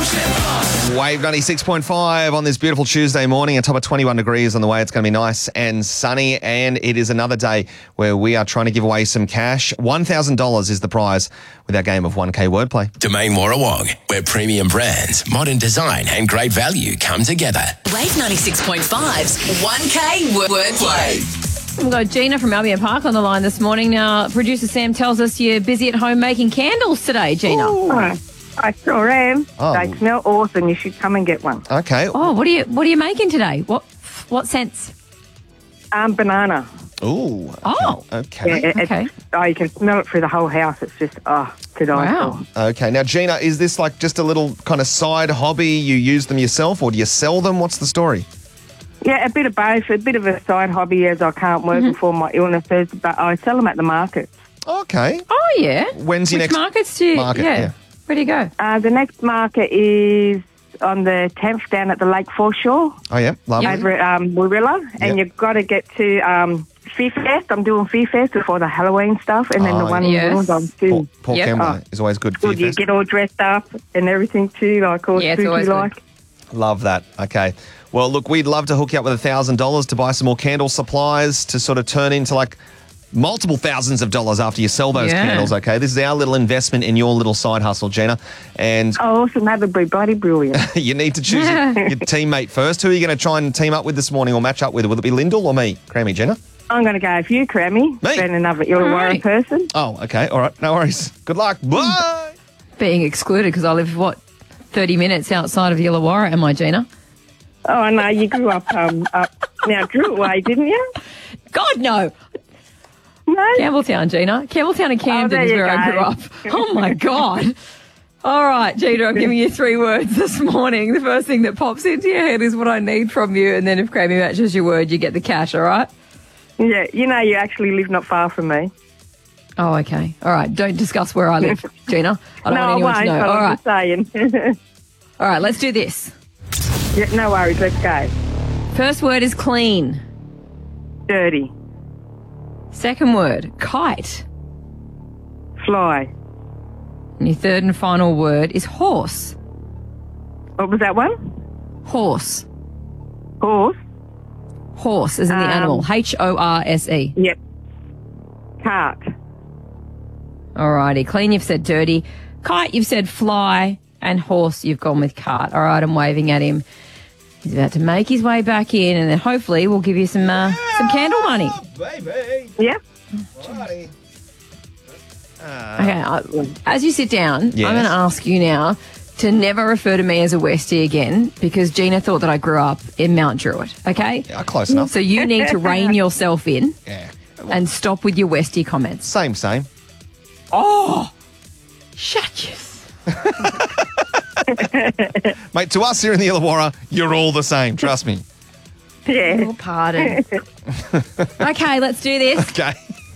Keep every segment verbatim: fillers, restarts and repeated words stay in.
Wave ninety-six point five on this beautiful Tuesday morning, a top of twenty-one degrees on the way. It's going to be nice and sunny, and it is another day where we are trying to give away some cash. one thousand dollars is the prize with our game of one K wordplay. Domain Warrawong, where premium brands, modern design and great value come together. Wave ninety-six point five's one K wordplay. We've got Gina from Albion Park on the line this morning. Now, producer Sam tells us you're busy at home making candles today, Gina. Oh, I sure am. Oh. They smell awesome. You should come and get one. Okay. Oh, what are you what are you making today? What what scents? Um, banana. Ooh. Oh. Okay. Yeah, it, Okay. It's, oh, you can smell it through the whole house. It's just, oh, to die Wow. for. Okay. Now, Gina, is this like just a little kind of side hobby? You use them yourself, or do you sell them? What's the story? Yeah, a bit of both. A bit of a side hobby as I can't work Mm-hmm. before my illnesses, but I sell them at the market. Okay. Oh yeah. When's your Which next markets do you market? Yeah. Yeah. Where do you go? Uh, the next market is on the tenth down at the Lake Foreshore Oh, yeah. Lovely. over at um, Warilla, and Yep. you've got to get to um, Fear Fest. I'm doing Fear Fest before the Halloween stuff, and then Oh, the one yes. in Wollongong too. Port, Port Yep. Kembla Oh. is always good for Good, you you. get all dressed up and everything too, like all Yeah, it's spooky always good. like. Love that. Okay. Well, look, we'd love to hook you up with one thousand dollars to buy some more candle supplies to sort of turn into like multiple thousands of dollars after you sell those Yeah. candles, okay? This is our little investment in your little side hustle, Gina. And Oh, awesome. That would be bloody brilliant. you need to choose your, your teammate first. Who are you going to try and team up with this morning or match up with? Will it be Lyndall or me? Crammy, Gina? I'm going to go with you, Crammy. Me? Then another Illawarra Alright. person. Oh, okay. All right. No worries. Good luck. Bye. Being excluded because I live what thirty minutes outside of Illawarra, am I, Gina? Oh, no, you grew up um, up now Druitt Way, didn't you? God no. No? Campbelltown, Gina. Campbelltown and Camden there is you where I go. grew up. Oh my God. All right, Gina, I'm giving you three words this morning. The first thing that pops into your head is what I need from you, and then if Crammy matches your word, you get the cash, all right? Yeah, you know you actually live not far from me. Oh, okay. All right, don't discuss where I live, Gina. I don't no, want anyone I won't, to know. but All I'm right, just saying. all right, let's do this. Yeah, no worries, let's go. First word is clean. Dirty. Second word, kite. Fly. And your third and final word is horse. What was that one? Horse. Horse. Horse is in the Um, animal. H O R S E. Yep. Cart. Alrighty. Clean, you've said dirty. Kite, you've said fly. And horse, you've gone with cart. All right, I'm waving at him. He's about to make his way back in, and then hopefully we'll give you some uh, some candle money. Baby. Yep. Alrighty. Okay, I, as you sit down, Yes. I'm going to ask you now to never refer to me as a Westie again, because Gina thought that I grew up in Mount Druitt, okay? Yeah, close enough. So you need to rein yourself in Yeah. and stop with your Westie comments. Same, same. Oh! Shut you. Mate, to us here in the Illawarra, you're all the same. Trust me. Yeah. Oh, pardon. Okay, let's do this. Okay.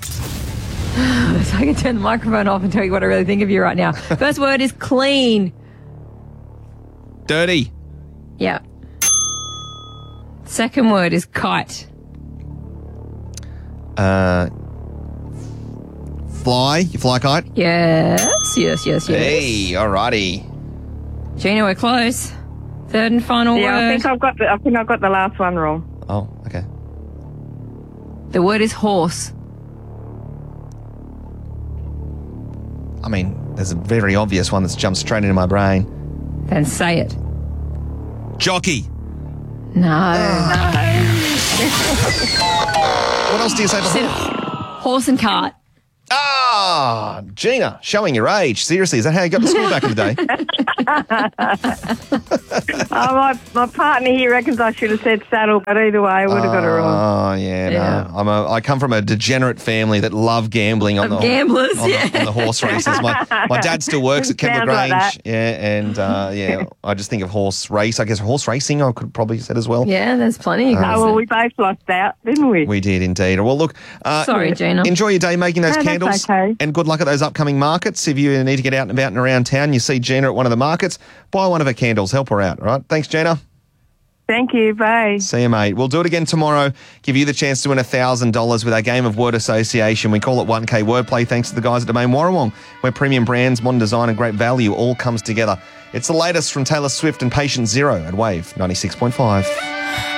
So I can turn the microphone off and tell you what I really think of you right now. First word is clean. Dirty. Yeah. Second word is kite. Uh, fly. You fly kite? Yes, yes, yes, yes. Hey, alrighty. Gina, we're close. Third and final Yeah, I word. think I've got the I think I got the last one wrong. Oh, okay. The word is horse. I mean, there's a very obvious one that's jumped straight into my brain. Then say it. Jockey. No. What else do you say Said before? horse and cart. Ah, Gina, showing your age. Seriously, is that how you got to school back in the day? Oh, my, my partner here reckons I should have said saddle, but either way, I would have got it wrong. Oh, yeah, Yeah. no. I'm a, I come from a degenerate family that love gambling on, Of the, gamblers, on, yeah. the, on the horse races. My, my dad still works at Kembla Sounds like Grange. that. Yeah, and uh, yeah, I just think of horse race. I guess horse racing, I could probably said as well. Yeah, there's plenty. You can Oh, well, say. we both lost out, didn't we? We did indeed. Well, look. Uh, Sorry, Gina. Enjoy your day making those No, that's candles. okay. And good luck at those upcoming markets. If you need to get out and about and around town, you see Gina at one of the markets, buy one of her candles. Help her out, all right? Thanks, Gina. Thank you. Bye. See you, mate. We'll do it again tomorrow. Give you the chance to win one thousand dollars with our game of word association. We call it one K Wordplay thanks to the guys at Domain Warrawong, where premium brands, modern design and great value all comes together. It's the latest from Taylor Swift and Patient Zero at Wave ninety-six point five.